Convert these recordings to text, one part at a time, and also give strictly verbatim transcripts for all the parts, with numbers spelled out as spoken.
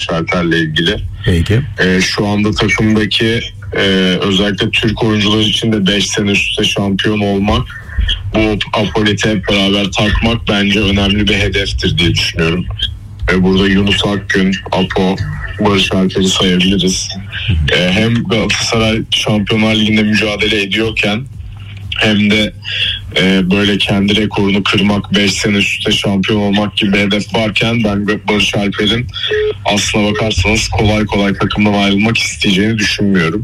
Barış Alper'le ilgili. Peki. E, şu anda takımdaki e, özellikle Türk oyuncular için de beş sene üst üste şampiyon olmak, bu apoliti hep beraber takmak bence önemli bir hedeftir diye düşünüyorum. E, burada Yunus Akgün, Apo, Barış Alper'i sayabiliriz. E, hem Galatasaray Şampiyonlar Ligi'nde mücadele ediyorken hem de e, böyle kendi rekorunu kırmak, beş sene üst üste şampiyon olmak gibi bir hedef varken ben Barış Alper'in aslına bakarsanız kolay kolay takımdan ayrılmak isteyeceğini düşünmüyorum.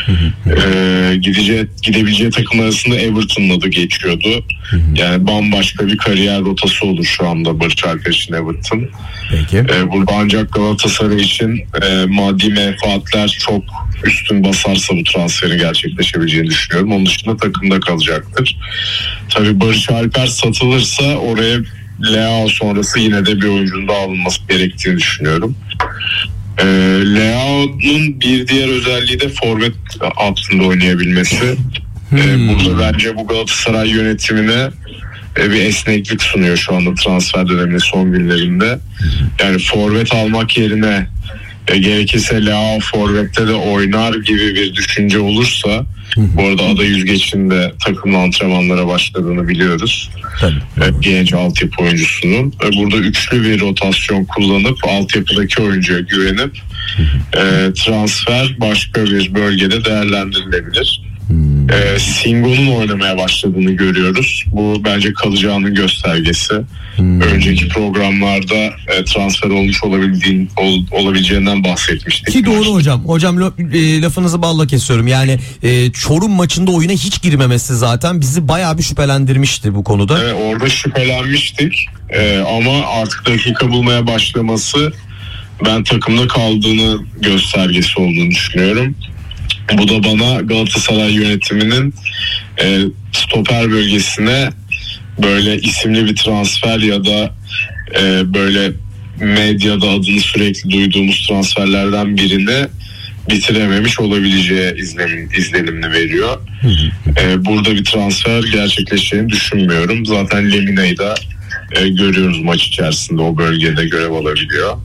e, gideceği, gidebileceği takım arasında Everton'la da geçiyordu. Yani bambaşka bir kariyer rotası olur şu anda Barış Alper için Everton. Peki. E, burada ancak Galatasaray için e, maddi menfaatler çok üstün basarsa bu transferin gerçekleşebileceğini düşünüyorum. Onun dışında takımda kalacaktır. Tabii Barış Alper satılırsa oraya Leao sonrası yine de bir oyuncunun da alınması gerektiğini düşünüyorum. E, Leao'nun bir diğer özelliği de forvet hattında oynayabilmesi. Hmm. E, burada bence bu Galatasaray yönetimine e, bir esneklik sunuyor şu anda transfer döneminin son günlerinde. Yani forvet almak yerine E, gerekirse Leao forvette de oynar gibi bir düşünce olursa, hı hı. Bu arada Ada Yüzgeç'in de takımla antrenmanlara başladığını biliyoruz. E, genç altyapı oyuncusunun. E, burada üçlü bir rotasyon kullanıp altyapıdaki oyuncuya güvenip e, transfer başka bir bölgede değerlendirilebilir. E, Singo'nun oynamaya başladığını görüyoruz. Bu bence kalacağının göstergesi. Hmm. Önceki programlarda e, transfer olmuş olabildiğin, ol, olabileceğinden bahsetmiştik. Ki doğru hocam. Hocam e, lafınızı balla kesiyorum. Yani e, Çorum maçında oyuna hiç girmemesi zaten bizi bayağı bir şüphelendirmişti bu konuda. Evet, orada şüphelenmiştik. E, ama artık dakika bulmaya başlaması ben takımda kaldığını göstergesi olduğunu düşünüyorum. Bu da bana Galatasaray yönetiminin e, stoper bölgesine böyle isimli bir transfer ya da e, böyle medyada adını sürekli duyduğumuz transferlerden birini bitirememiş olabileceği izlenim, izlenimini veriyor. E, burada bir transfer gerçekleşeceğini düşünmüyorum. Zaten Lemina'yı da e, görüyoruz maç içerisinde o bölgede görev alabiliyor.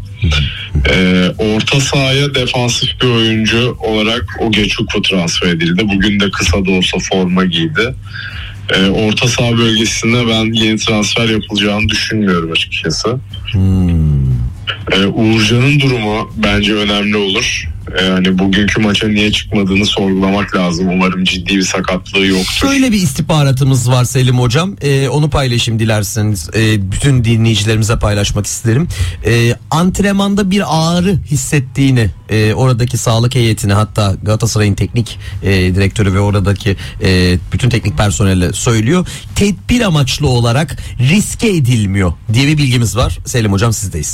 Ee, orta sahaya defansif bir oyuncu olarak Ogeçukwu transfer edildi. Bugün de kısa da olsa forma giydi. Ee, orta saha bölgesinde ben yeni transfer yapılacağını düşünmüyorum açıkçası. Hmm. Ee, Uğurcan'ın durumu bence önemli olur. Yani bugünkü maça niye çıkmadığını sorgulamak lazım. Umarım ciddi bir sakatlığı yoktur. Şöyle bir istihbaratımız var Selim hocam. Ee, onu paylaşayım dilerseniz. Ee, bütün dinleyicilerimize paylaşmak isterim. Ee, antrenmanda bir ağrı hissettiğini e, oradaki sağlık heyetine, hatta Galatasaray'ın teknik e, direktörü ve oradaki e, bütün teknik personelle söylüyor. Tedbir amaçlı olarak riske edilmiyor diye bir bilgimiz var. Selim hocam sizdeyiz.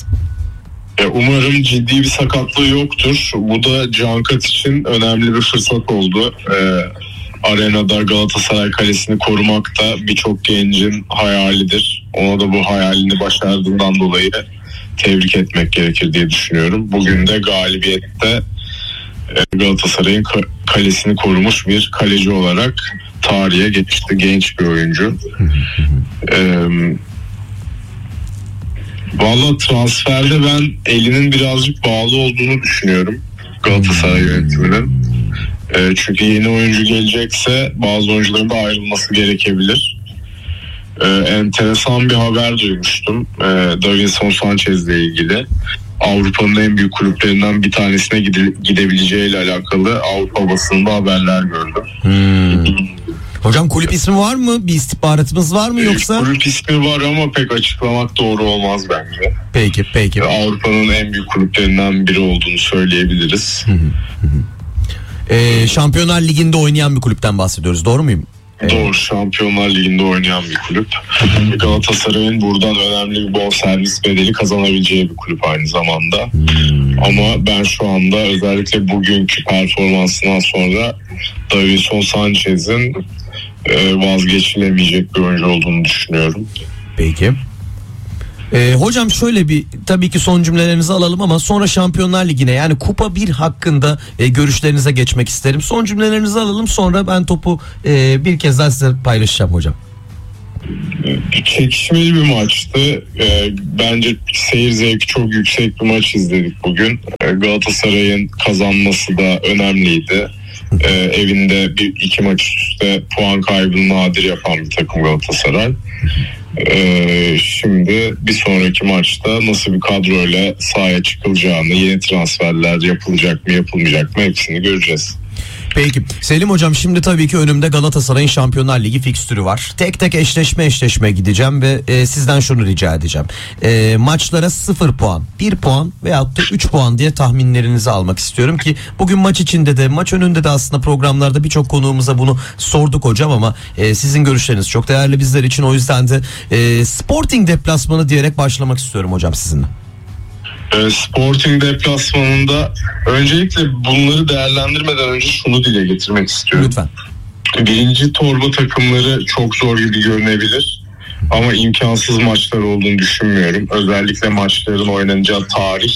Umarım ciddi bir sakatlığı yoktur. Bu da Cankat için önemli bir fırsat oldu. Ee, arenada Galatasaray Kalesi'ni korumak da birçok gencin hayalidir. Ona da bu hayalini başardığından dolayı tebrik etmek gerekir diye düşünüyorum. Bugün de galibiyette Galatasaray'ın kalesini korumuş bir kaleci olarak tarihe geçti. Genç bir oyuncu. Ee, Valla transferde ben elinin birazcık bağlı olduğunu düşünüyorum Galatasaray yönetiminin. E, çünkü yeni oyuncu gelecekse bazı oyuncuların da ayrılması gerekebilir. E, enteresan bir haber duymuştum e, Davinson Sanchez ile ilgili. Avrupa'nın en büyük kulüplerinden bir tanesine gide, gidebileceğiyle alakalı Avrupa basınında haberler gördüm. Hmm. Hocam kulüp ismi var mı? Bir istihbaratımız var mı yoksa? Kulüp ismi var ama pek açıklamak doğru olmaz bence. Peki, peki. Avrupa'nın en büyük kulüplerinden biri olduğunu söyleyebiliriz. Hı hı hı. Ee, Şampiyonlar Ligi'nde oynayan bir kulüpten bahsediyoruz. Doğru muyum? Doğru, Şampiyonlar Ligi'nde oynayan bir kulüp. Galatasaray'ın buradan önemli bir bonservis bedeli kazanabileceği bir kulüp aynı zamanda. Hmm. Ama ben şu anda özellikle bugünkü performansından sonra Davinson Sanchez'in e, vazgeçilemeyecek bir oyuncu olduğunu düşünüyorum. Peki. Ee, hocam şöyle bir, tabii ki son cümlelerinizi alalım ama sonra Şampiyonlar Ligi'ne, yani Kupa bir hakkında e, görüşlerinize geçmek isterim. Son cümlelerinizi alalım, sonra ben topu e, bir kez daha size paylaşacağım hocam. Çekişmeli bir maçtı. E, bence seyir zevki çok yüksek bir maç izledik bugün. E, Galatasaray'ın kazanması da önemliydi. E, evinde bir iki maç üstte puan kaybını nadir yapan bir takım Galatasaray. E, şimdi bir sonraki maçta nasıl bir kadroyla sahaya çıkılacağını, yeni transferler yapılacak mı yapılmayacak mı hepsini göreceğiz. Peki Selim hocam, şimdi tabii ki önümde Galatasaray'ın Şampiyonlar Ligi fikstürü var. Tek tek eşleşme eşleşme gideceğim ve e, sizden şunu rica edeceğim. E, maçlara sıfır puan, bir puan veyahut da üç puan diye tahminlerinizi almak istiyorum ki bugün maç içinde de maç önünde de aslında programlarda birçok konuğumuza bunu sorduk hocam, ama e, sizin görüşleriniz çok değerli bizler için. O yüzden de e, Sporting deplasmanı diyerek başlamak istiyorum hocam sizinle. Sporting deplasmanında öncelikle bunları değerlendirmeden önce şunu dile getirmek istiyorum. Lütfen. Birinci torba takımları çok zor gibi görünebilir ama imkansız maçlar olduğunu düşünmüyorum. Özellikle maçların oynanacağı tarih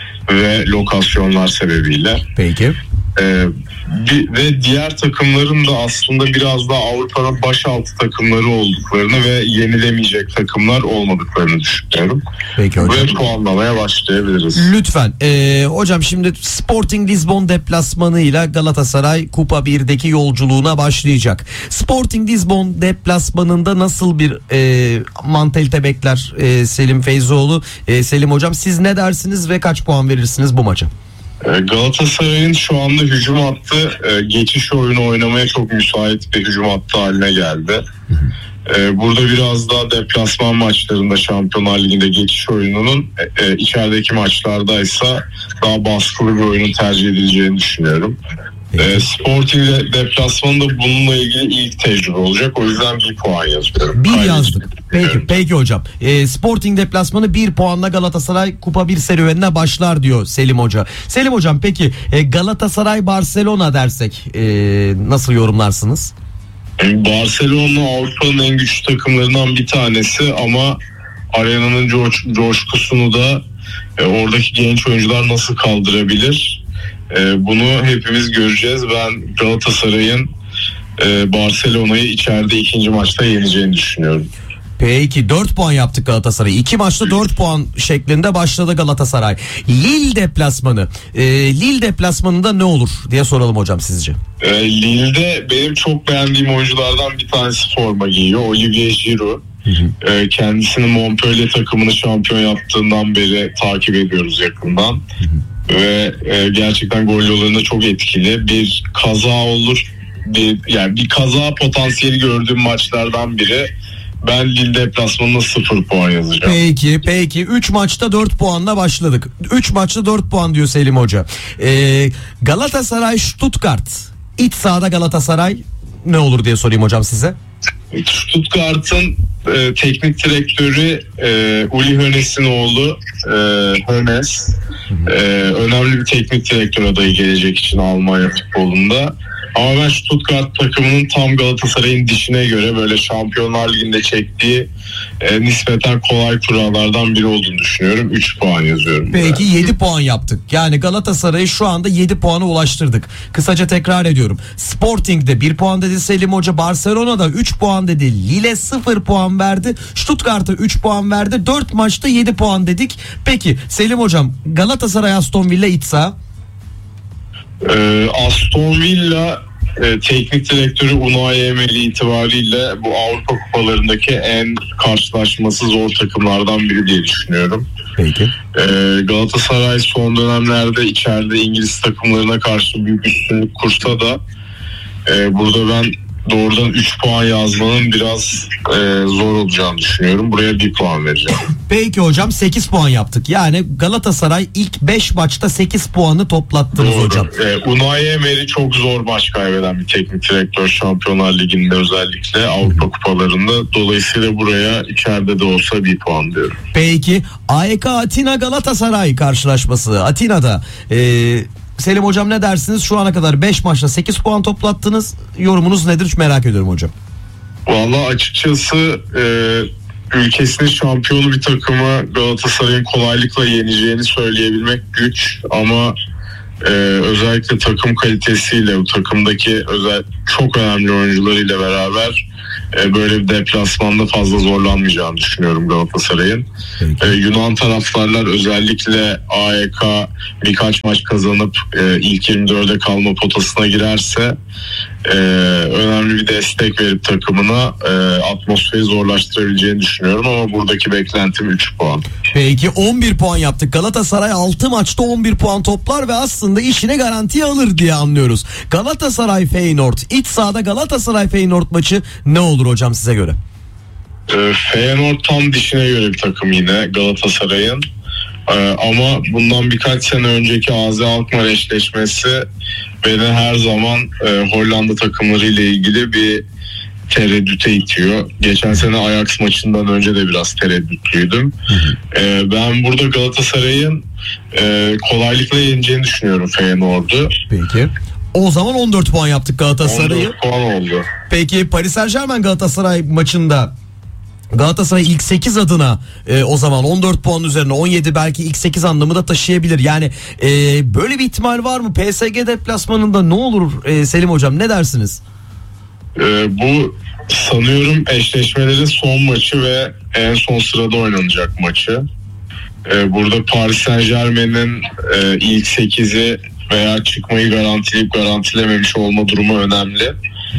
ve lokasyonlar sebebiyle. Peki. Ee, bir, ve diğer takımların da aslında biraz daha Avrupa'nın başaltı takımları olduklarını ve yenilemeyecek takımlar olmadıklarını düşünüyorum. Peki hocam. Ve puanlamaya başlayabiliriz. Lütfen. Ee, hocam şimdi Sporting Lisbon deplasmanıyla Galatasaray Kupa birdeki yolculuğuna başlayacak. Sporting Lisbon deplasmanında nasıl bir e, mantalite bekler e, Selim Feyzoğlu? E, Selim hocam, siz ne dersiniz ve kaç puan verirsiniz bu maça? Galatasaray'ın şu anda hücum hattı geçiş oyunu oynamaya çok müsait bir hücum hattı haline geldi. Burada biraz daha deplasman maçlarında Şampiyonlar Ligi'nde geçiş oyununun içerideki maçlardaysa daha baskılı bir oyunun tercih edileceğini düşünüyorum. E, Sporting de, deplasmanında bununla ilgili ilk tecrübe olacak. O yüzden bir puan yazıyorum. Bir yazdık. Peki, peki hocam. E, Sporting deplasmanı bir puanla Galatasaray Kupa bir serüvenine başlar diyor Selim Hoca. Selim hocam, peki e, Galatasaray Barcelona dersek e, nasıl yorumlarsınız? Barcelona Avrupa'nın en güçlü takımlarından bir tanesi ama arenanın coş, coşkusunu da e, oradaki genç oyuncular nasıl kaldırabilir? E, bunu hepimiz göreceğiz. Ben Galatasaray'ın e, Barcelona'yı içeride ikinci maçta yeneceğini düşünüyorum. Peki, dört puan yaptık Galatasaray. İki maçta dört puan şeklinde başladı Galatasaray. Lille deplasmanı. E, Lille deplasmanında ne olur diye soralım hocam sizce? E, Lille'de benim çok beğendiğim oyunculardan bir tanesi forma giyiyor. Olivier Giroud. Hı hı. E, kendisini Montpellier takımını şampiyon yaptığından beri takip ediyoruz yakından. Hı hı. Ve e, gerçekten gol yollarında çok etkili. Bir kaza olur. Bir, yani bir kaza potansiyeli gördüğüm maçlardan biri. Ben Lille deplasmanına sıfır puan yazacağım. Peki peki. üç maçta dört puanla başladık. üç maçta dört puan diyor Selim Hoca. Ee, Galatasaray Stuttgart. İç sahada Galatasaray ne olur diye sorayım hocam size. Stuttgart'ın e, teknik direktörü e, Uli Hoeneß'in oğlu e, Hoeneß. E, önemli bir teknik direktör adayı gelecek için Almanya futbolunda. Ama ben Stuttgart takımının tam Galatasaray'ın dişine göre böyle Şampiyonlar Ligi'nde çektiği e, nispeten kolay kurallardan biri olduğunu düşünüyorum. üç puan yazıyorum. Peki yedi puan yaptık. Yani Galatasaray'ı şu anda yedi puana ulaştırdık. Kısaca tekrar ediyorum. Sporting'de bir puan dedi Selim Hoca. Barcelona'da üç puan dedi. Lille sıfır puan verdi. Stuttgart'a üç puan verdi. dört maçta yedi puan dedik. Peki Selim Hocam, Galatasaray Aston Villa iç saha. Ee, Aston Villa e, teknik direktörü Unai Emery itibariyle bu Avrupa kupalarındaki en karşılaşması zor takımlardan biri diye düşünüyorum. Peki. Ee, Galatasaray son dönemlerde içeride İngiliz takımlarına karşı büyük üstünlük kursa da e, burada ben doğrudan üç puan yazmanın biraz e, zor olacağını düşünüyorum. Buraya bir puan vereceğim. Peki hocam, sekiz puan yaptık. Yani Galatasaray ilk beş maçta sekiz puanı toplattınız Doğru. hocam. E, Unai Emery çok zor maç kaybeden bir teknik direktör Şampiyonlar Ligi'nde, özellikle Avrupa kupalarında. Dolayısıyla buraya içeride de olsa bir puan diyorum. Peki A E K Atina Galatasaray karşılaşması Atina'da. Eee Selim hocam ne dersiniz? Şu ana kadar beş maçta sekiz puan toplattınız. Yorumunuz nedir? Hiç merak ediyorum hocam. Vallahi açıkçası e, ülkesinin şampiyonu bir takımı Galatasaray'ın kolaylıkla yeneceğini söyleyebilmek güç ama e, özellikle takım kalitesiyle, bu takımdaki özel çok önemli oyuncularıyla beraber e, böyle bir deplasmanda fazla zorlanmayacağını düşünüyorum Galatasaray'ın. E, Yunan taraftarlar özellikle A E K birkaç maç kazanıp e, ilk yirmi dörde kalma potasına girerse e, önemli bir destek verip takımına e, atmosferi zorlaştırabileceğini düşünüyorum ama buradaki beklentim üç puan. Peki on bir puan yaptık. Galatasaray altı maçta on bir puan toplar ve aslında işini garantiye alır diye anlıyoruz. Galatasaray Feyenoord, iç sahada Galatasaray Feyenoord maçı ne olur hocam size göre? E, Feyenoord tam dişine göre bir takım yine Galatasaray'ın. Ee, ama bundan birkaç sene önceki A Z Alkmaar eşleşmesi beni her zaman e, Hollanda takımlarıyla ilgili bir tereddüte itiyor. Geçen sene Ajax maçından önce de biraz tereddütlüydüm. Ee, ben burada Galatasaray'ın e, kolaylıkla yeneceğini düşünüyorum Feyenoord'u. Peki. O zaman on dört puan yaptık Galatasaray'ı. on dört puan oldu. Peki Paris Saint-Germain Galatasaray maçında Galatasaray ilk sekiz adına e, o zaman on dört puan üzerine on yedi belki ilk sekiz anlamı da taşıyabilir. Yani e, böyle bir ihtimal var mı? P S G deplasmanında ne olur e, Selim hocam, ne dersiniz? E, bu sanıyorum eşleşmelerin son maçı ve en son sırada oynanacak maçı. E, burada Paris Saint-Germain'in e, ilk sekizi veya çıkmayı garantileyip garantilememiş olma durumu önemli.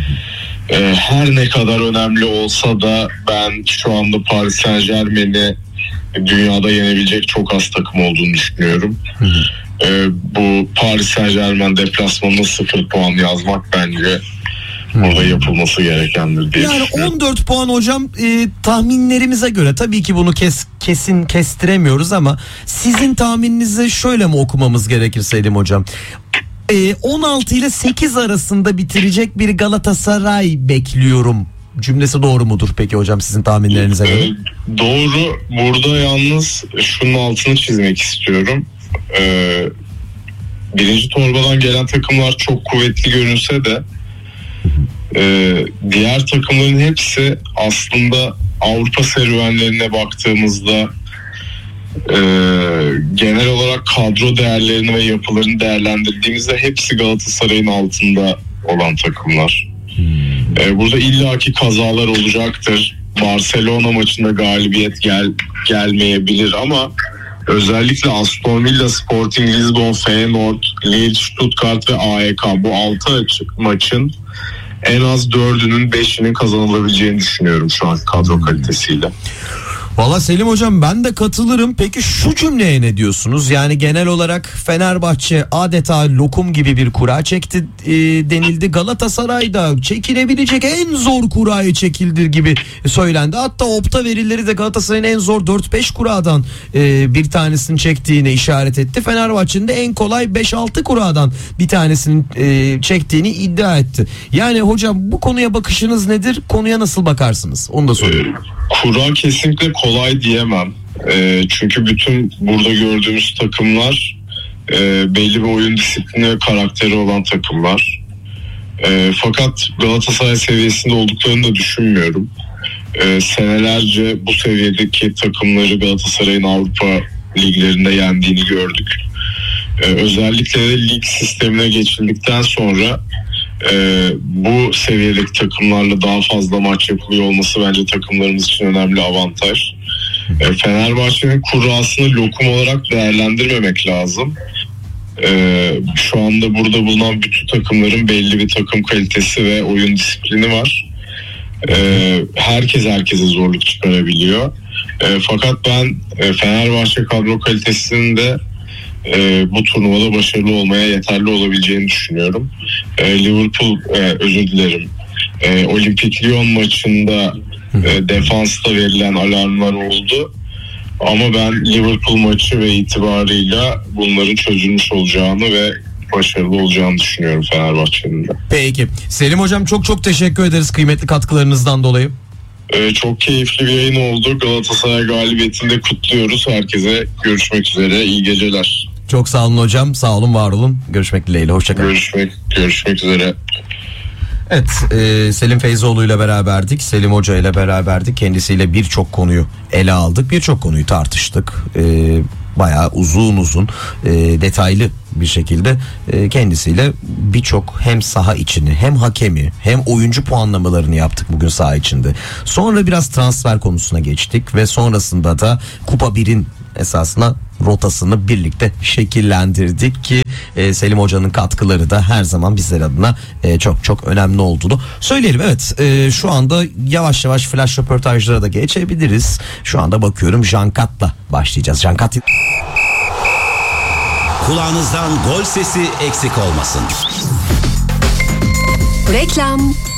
Ee, her ne kadar önemli olsa da ben şu anda Paris Saint-Germain'i dünyada yenebilecek çok az takım olduğunu düşünüyorum. Hı hı. Ee, bu Paris Saint-Germain deplasmanında sıfır puan yazmak bence burada yapılması gerekendir diye yani düşünüyorum. on dört puan hocam, e, tahminlerimize göre tabii ki bunu kes, kesin kestiremiyoruz ama sizin tahmininizi şöyle mi okumamız gerekir Selim hocam? on altı ile sekiz arasında bitirecek bir Galatasaray bekliyorum cümlesi doğru mudur peki hocam sizin tahminlerinize göre? Ee, doğru. Burada yalnız şunun altını çizmek istiyorum. Ee, birinci torbadan gelen takımlar çok kuvvetli görünse de e, diğer takımların hepsi aslında Avrupa serüvenlerine baktığımızda Ee, genel olarak kadro değerlerini ve yapılarını değerlendirdiğimizde hepsi Galatasaray'ın altında olan takımlar. Ee, burada illaki kazalar olacaktır. Barcelona maçında galibiyet gel gelmeyebilir ama özellikle Aston Villa, Sporting Lisbon, Feyenoord, Lille, Stuttgart ve A E K bu altı maçın en az dördünün beşinin kazanılabileceğini düşünüyorum şu an kadro kalitesiyle. Valla Selim hocam ben de katılırım. Peki şu cümleye ne diyorsunuz? Yani genel olarak Fenerbahçe adeta lokum gibi bir kura çekti e, denildi. Galatasaray da çekilebilecek en zor kurayı çekildi gibi söylendi. Hatta opta verileri de Galatasaray'ın en zor dört beş kuradan e, bir tanesini çektiğini işaret etti. Fenerbahçe'nin de en kolay beş altı kuradan bir tanesini e, çektiğini iddia etti. Yani hocam bu konuya bakışınız nedir? Konuya nasıl bakarsınız? Onu da soruyorum. Kura kesinlikle kolay diyemem. E, çünkü bütün burada gördüğümüz takımlar e, belli bir oyun disiplini ve karakteri olan takımlar. E, fakat Galatasaray seviyesinde olduklarını da düşünmüyorum. E, senelerce bu seviyedeki takımları Galatasaray'ın Avrupa liglerinde yendiğini gördük. E, özellikle de lig sistemine geçildikten sonra Ee, bu seviyedeki takımlarla daha fazla maç yapılıyor olması bence takımlarımız için önemli avantaj. Ee, Fenerbahçe'nin kurasını lokum olarak değerlendirmemek lazım. Ee, şu anda burada bulunan bütün takımların belli bir takım kalitesi ve oyun disiplini var. Ee, herkes herkese zorluk çıkarabiliyor. Ee, fakat ben e, Fenerbahçe kadro kalitesinin de E, bu turnuvada başarılı olmaya yeterli olabileceğini düşünüyorum. E, Liverpool e, özür dilerim. E, Olimpik Lyon maçında e, defansta verilen alarmlar oldu. Ama ben Liverpool maçı ve itibarıyla bunların çözülmüş olacağını ve başarılı olacağını düşünüyorum Fenerbahçe'nin de. Peki. Selim hocam çok çok teşekkür ederiz kıymetli katkılarınızdan dolayı. Ee, çok keyifli bir yayın oldu. Galatasaray galibiyetini de kutluyoruz. Herkese görüşmek üzere. İyi geceler. Çok sağ olun hocam. Sağ olun, var olun. Görüşmek dileğiyle. Hoşçakalın. Görüşmek, görüşmek üzere. Evet, e, Selim Feyzoğlu ile beraberdik. Selim Hoca ile beraberdik. Kendisiyle birçok konuyu ele aldık. Birçok konuyu tartıştık. E, bayağı uzun uzun e, detaylı bir şekilde e, kendisiyle birçok hem saha içini hem hakemi hem oyuncu puanlamalarını yaptık bugün saha içinde. Sonra biraz transfer konusuna geçtik ve sonrasında da Kupa birin esasına rotasını birlikte şekillendirdik ki e, Selim Hoca'nın katkıları da her zaman bizler adına e, çok çok önemli olduğunu söyleyelim. Evet, e, şu anda yavaş yavaş flash röportajlara da geçebiliriz. Şu anda bakıyorum Jankat'la başlayacağız. Jankat. Kulağınızdan gol sesi eksik olmasın. Reklam.